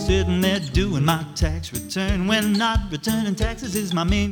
sitting there doing my tax return when not returning taxes is my main.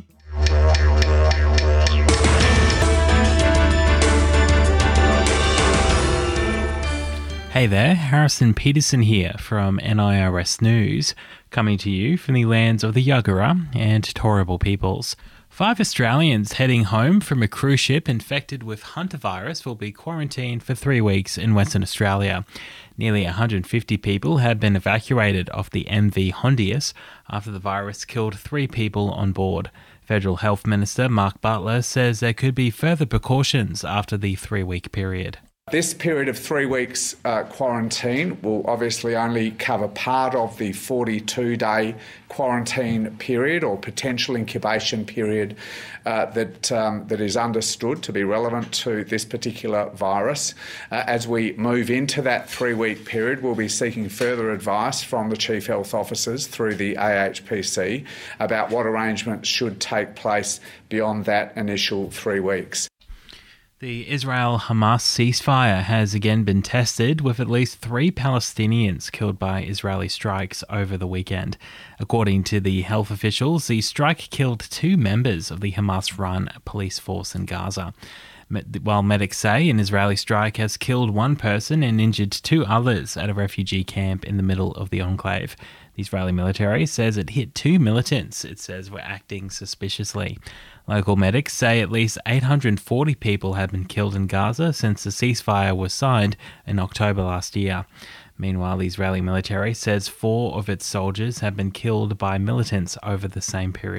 Hey there, Harrison Peterson here from NIRS News, coming to you from the lands of the Yagara and Turrbal peoples. 5 Australians heading home from a cruise ship infected with hantavirus will be quarantined for 3 weeks in Western Australia. Nearly 150 people have been evacuated off the MV Hondius after the virus killed 3 people on board. Federal Health Minister Mark Butler says there could be further precautions after the 3-week period. This period of 3 weeks quarantine will obviously only cover part of the 42-day quarantine period or potential incubation period that is understood to be relevant to this particular virus. As we move into that 3-week period, we'll be seeking further advice from the Chief Health Officers through the AHPC about what arrangements should take place beyond that initial 3 weeks. The Israel-Hamas ceasefire has again been tested, with at least 3 Palestinians killed by Israeli strikes over the weekend. According to the health officials, the strike killed 2 members of the Hamas-run police force in Gaza. While medics say an Israeli strike has killed 1 person and injured 2 others at a refugee camp in the middle of the enclave. The Israeli military says it hit 2 militants it says were acting suspiciously. Local medics say at least 840 people have been killed in Gaza since the ceasefire was signed in October last year. Meanwhile, the Israeli military says 4 of its soldiers have been killed by militants over the same period.